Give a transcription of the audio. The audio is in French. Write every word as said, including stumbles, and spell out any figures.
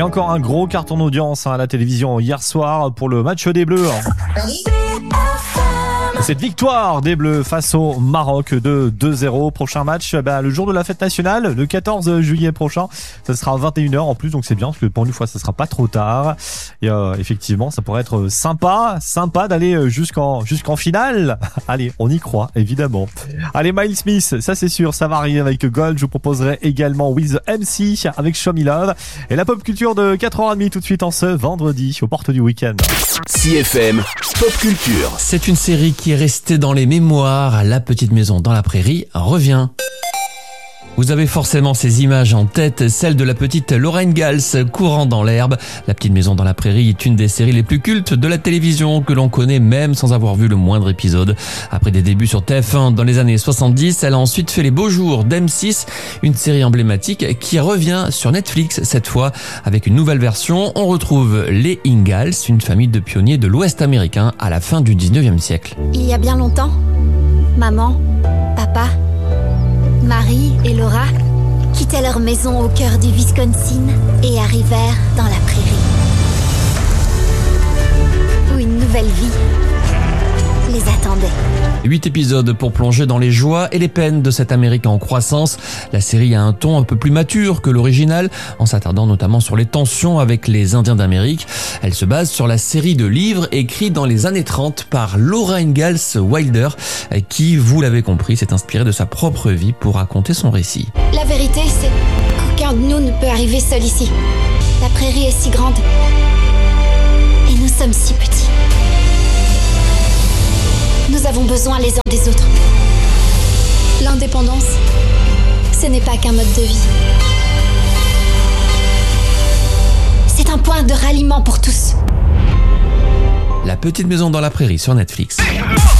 encore un gros carton d'audience hein, à la télévision hier soir pour le match des Bleus. Cette victoire des Bleus face au Maroc de deux zéro. Prochain match, bah, le jour de la fête nationale, le quatorze juillet prochain. Ça sera à vingt et une heures en plus, donc c'est bien parce que pour une fois, ça sera pas trop tard. Et euh, effectivement, ça pourrait être sympa, sympa d'aller jusqu'en jusqu'en finale. Allez, on y croit, évidemment. Allez, Miles Smith, ça c'est sûr, ça va arriver avec Gold. Je vous proposerai également With M C avec Show Me Love. Et la pop culture de quatre heures trente tout de suite en ce vendredi, aux portes du week-end. C F M Pop Culture. C'est une série qui est restée dans les mémoires. La petite maison dans la prairie revient. Vous avez forcément ces images en tête, celle de la petite Laura Ingalls courant dans l'herbe. La petite maison dans la prairie est une des séries les plus cultes de la télévision que l'on connaît même sans avoir vu le moindre épisode. Après des débuts sur T F un dans les années soixante-dix, elle a ensuite fait les beaux jours d'M six, une série emblématique qui revient sur Netflix cette fois avec une nouvelle version. On retrouve les Ingalls, une famille de pionniers de l'Ouest américain à la fin du dix-neuvième siècle. Il y a bien longtemps, maman, papa, Marie et Laura quittaient leur maison au cœur du Wisconsin et arrivèrent dans la prairie, où une nouvelle vie les attendait. Huit épisodes pour plonger dans les joies et les peines de cette Amérique en croissance. La série a un ton un peu plus mature que l'original, en s'attardant notamment sur les tensions avec les Indiens d'Amérique. Elle se base sur la série de livres écrits dans les années trente par Laura Ingalls Wilder, qui, vous l'avez compris, s'est inspirée de sa propre vie pour raconter son récit. La vérité, c'est qu'aucun de nous ne peut arriver seul ici. La prairie est si grande et nous sommes si petits. Nous avons besoin les uns des autres. L'indépendance, ce n'est pas qu'un mode de vie. C'est un point de ralliement pour tous. La petite maison dans la prairie sur Netflix.